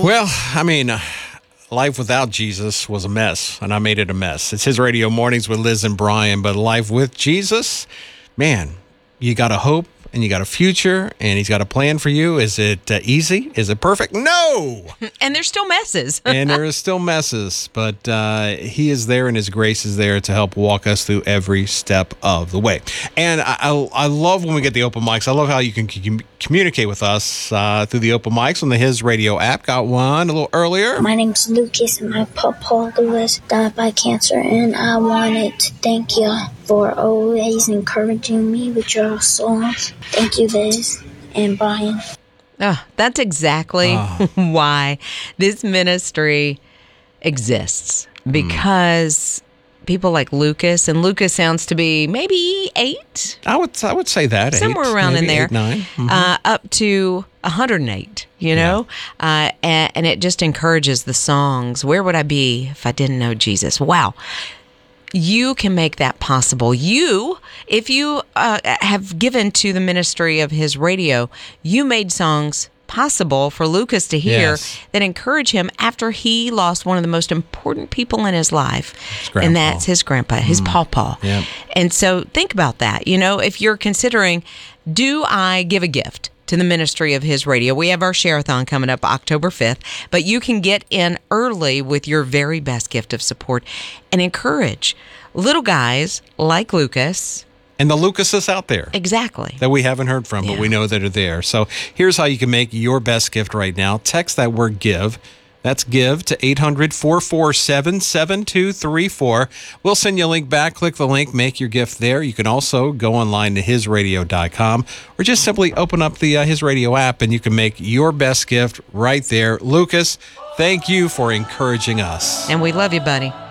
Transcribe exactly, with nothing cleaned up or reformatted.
Well, I mean, uh, life without Jesus was a mess, and I made it a mess. It's His Radio Mornings with Liz and Brian, but life with Jesus, man, you got a hope and you got a future, and He's got a plan for you. Is it uh, easy? Is it perfect? No! And there's still messes. And there is still messes, but uh, He is there, and His grace is there to help walk us through every step of the way. And I, I, I love when we get the open mics. I love how you can com- communicate with us uh, through the open mics on the His Radio app. Got one a little earlier. My name's Lucas, and my papa Lewis died by cancer, and I wanted to thank you for always encouraging me with your songs. Thank you, Liz and Brian. Oh, that's exactly Oh. why this ministry exists. Because mm. people like Lucas, and Lucas sounds to be maybe eight? I would I would say that. Somewhere eight, around in there. Eight, nine. Mm-hmm. Uh, up to one hundred eight, you know? Yeah. Uh, and, and it just encourages the songs. Where would I be if I didn't know Jesus? Wow. You can make that possible. You, if you uh, have given to the ministry of His Radio, you made songs possible for Lucas to hear yes. that encourage him after he lost one of the most important people in his life. His and that's his grandpa, his mm. pawpaw. Yep. And so think about that. You know, if you're considering, do I give a gift to the ministry of His Radio? We have our Share-a-thon coming up October fifth, but you can get in early with your very best gift of support and encourage little guys like Lucas. And the Lucases out there. Exactly. That we haven't heard from, yeah. but we know that are there. So here's how you can make your best gift right now. Text that word GIVE. That's GIVE to eight hundred, four four seven, seven two three four. We'll send you a link back. Click the link, make your gift there. You can also go online to his radio dot com or just simply open up the uh, His Radio app and you can make your best gift right there. Lucas, thank you for encouraging us. And we love you, buddy.